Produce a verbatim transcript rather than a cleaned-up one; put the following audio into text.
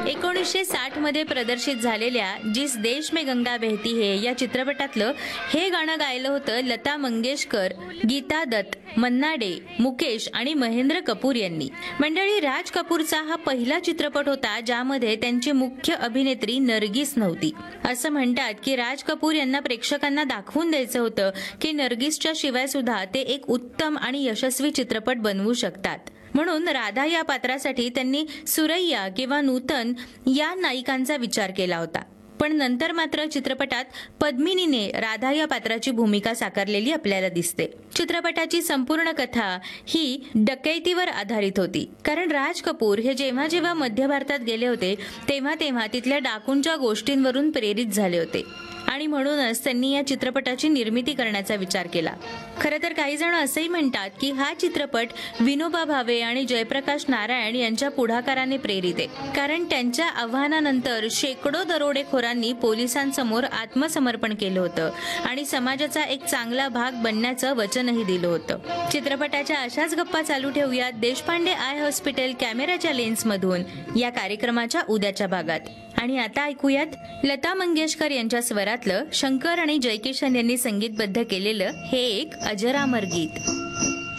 एकोणीसशे साठ मध्ये प्रदर्शित झालेल्या जिस देश में गंगा बहती है या चित्रपटातलं हे गाणं गायलं होतं लता मंगेशकर, गीता दत्त, मन्ना डे, मुकेश आणि महेंद्र कपूर यांनी. मंडळी, राज कपूरचा हा पहिला चित्रपट होता ज्यामध्ये त्यांची मुख्य अभिनेत्री नर्गिस नव्हती. असं म्हणतात की राज कपूर यांना प्रेक्षकांना दाखवून द्यायचं होतं की नर्गिसच्या शिवाय सुद्धा ते एक उत्तम आणि यशस्वी चित्रपट बनवू शकतात. म्हणून राधा या पात्रासाठी त्यांनी सुरैया किंवा नूतन या नायिकांचा विचार केला होता. पण नंतर मात्र चित्रपटात पद्मिनीने राधा या पात्राची भूमिका साकारलेली आपल्याला दिसते. चित्रपटाची संपूर्ण कथा ही डकैतीवर आधारित होती, कारण राज कपूर हे जेव्हा जेव्हा मध्य भारतात गेले होते तेव्हा तेव्हा तिथल्या डाकूंच्या गोष्टींवरून प्रेरित झाले होते आणि म्हणूनच त्यांनी या चित्रपटाची निर्मिती करण्याचा विचार केला. खरं तर काही जण असंही म्हणतात की हा चित्रपट विनोबा भावे आणि जयप्रकाश नारायण यांच्या पुढाकाराने प्रेरित आहे, कारण त्यांच्या आव्हानानंतर शेकडो दरोडेखोरांनी पोलिसांसमोर आत्मसमर्पण केलं होतं आणि समाजाचा एक चांगला भाग बनण्याचं वचनही दिलं होतं. चित्रपटाच्या अशाच गप्पा चालू ठेवूयात देशपांडे आय हॉस्पिटल कॅमेराच्या लेन्समधून या कार्यक्रमाच्या उद्याच्या भागात. आणि आता ऐकूयात लता मंगेशकर यांच्या स्वरातलं शंकर आणि जयकिशन यांनी संगीतबद्ध केलेलं हे एक अजरामर गीत.